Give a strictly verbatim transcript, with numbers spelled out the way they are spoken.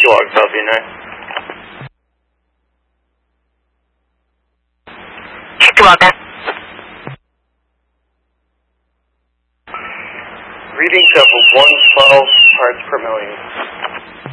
log, South nine. Come on, man. Readings of one twelve parts per million.